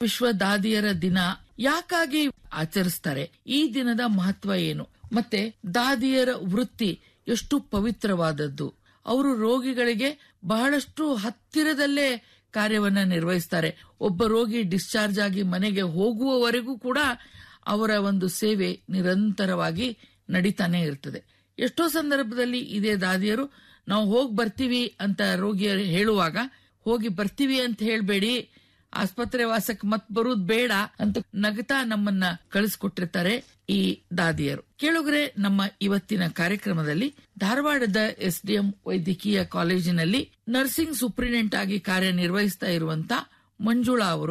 ವಿಶ್ವ ದಾದಿಯರ ದಿನ ಯಾಕಾಗಿ ಆಚರಿಸ್ತಾರೆ, ಈ ದಿನದ ಮಹತ್ವ ಏನು, ಮತ್ತೆ ದಾದಿಯರ ವೃತ್ತಿ ಎಷ್ಟು ಪವಿತ್ರವಾದದ್ದು. ಅವರು ರೋಗಿಗಳಿಗೆ ಬಹಳಷ್ಟು ಹತ್ತಿರದಲ್ಲೇ ಕಾರ್ಯವನ್ನ ನಿರ್ವಹಿಸ್ತಾರೆ. ಒಬ್ಬ ರೋಗಿ ಡಿಸ್ಚಾರ್ಜ್ ಆಗಿ ಮನೆಗೆ ಹೋಗುವವರೆಗೂ ಕೂಡ ಅವರ ಒಂದು ಸೇವೆ ನಿರಂತರವಾಗಿ ನಡೀತಾನೆ ಇರ್ತದೆ. ಎಷ್ಟೋ ಸಂದರ್ಭದಲ್ಲಿ ಇದೇ ದಾದಿಯರು ನಾವು ಹೋಗಿ ಬರ್ತೀವಿ ಅಂತ ರೋಗಿಯರು ಹೇಳುವಾಗ, ಹೋಗಿ ಬರ್ತೀವಿ ಅಂತ ಹೇಳ್ಬೇಡಿ, ಆಸ್ಪತ್ರೆ ವಾಸಕ್ಕೆ ಮತ್ ಬರುವುದು ಬೇಡ ಅಂತ ನಗತಾ ನಮ್ಮನ್ನ ಕಳಿಸ್ಕೊಟ್ಟಿರ್ತಾರೆ ಈ ದಾದಿಯರು. ಕೇಳುಗರೆ, ನಮ್ಮ ಇವತ್ತಿನ ಕಾರ್ಯಕ್ರಮದಲ್ಲಿ ಧಾರವಾಡದ SDM ವೈದ್ಯಕೀಯ ಕಾಲೇಜಿನಲ್ಲಿ ನರ್ಸಿಂಗ್ ಸೂಪ್ರಿಡೆಂಟ್ ಆಗಿ ಕಾರ್ಯನಿರ್ವಹಿಸ್ತಾ ಇರುವಂತ ಮಂಜುಳಾ ಅವರು